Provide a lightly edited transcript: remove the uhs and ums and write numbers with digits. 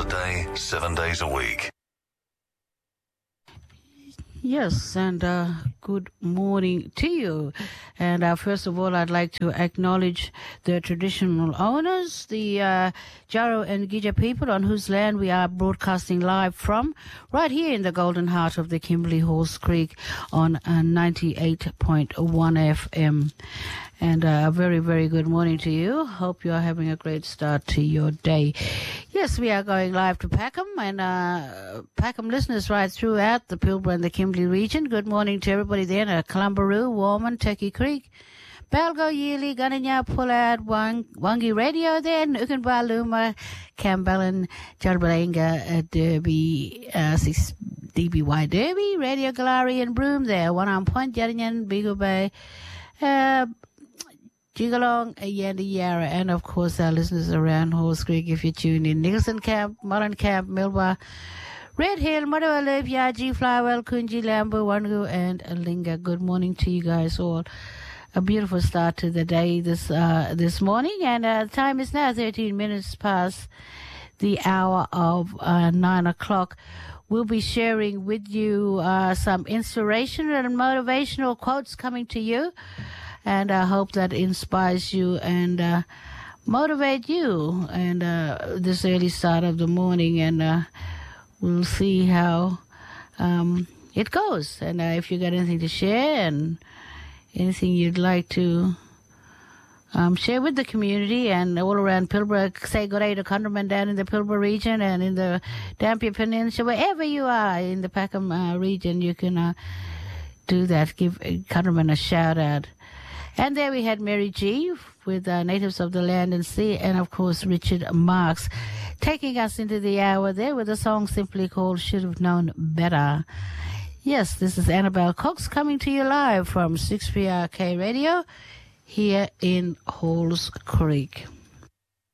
a day, 7 days a week. Yes, and good morning to you. And first of all, I'd like to acknowledge the traditional owners, the Jaro and Gija people on whose land we are broadcasting live from, right here in the golden heart of the Kimberley Halls Creek on 98.1 FM. And a very, very good morning to you. Hope you are having a great start to your day. Yes, we are going live to Packham and Packham listeners right throughout the Pilbara and the Kimberley region. Good morning to everybody there in Columbaroo, Warman, Turkey Creek, Balgo, Yeely, Gunanya, Pullard, Wangi Radio there, Nukanba, Luma, Campbellin, Jalbalenga, Derby, DBY Derby, Radio Galari and Broome there, One Arm Point, Yarinyan, Beagle Bay, Jigalong, Yandi Yarra, and of course our listeners around Halls Creek if you tune in. Nicholson Camp, Mullen Camp, Milwa, Red Hill, Motherwell, Yaji, Flywell, Kunji, Lambo, Wangu, and Alinga. Good morning to you guys all. A beautiful start to the day this morning, and the time is now 13 minutes past the hour of 9 o'clock. We'll be sharing with you some inspirational and motivational quotes coming to you. And I hope that inspires you and motivate you and this early start of the morning. And we'll see how it goes. And if you got anything to share and anything you'd like to share with the community and all around Pilbara, say good day to countrymen down in the Pilbara region and in the Dampier Peninsula, wherever you are in the Packham region, you can do that. Give countrymen a shout out. And there we had Mary G with Natives of the Land and Sea, and of course Richard Marx taking us into the hour there with a song simply called Should Have Known Better. Yes, this is Annabelle Cox coming to you live from 6PRK Radio here in Halls Creek.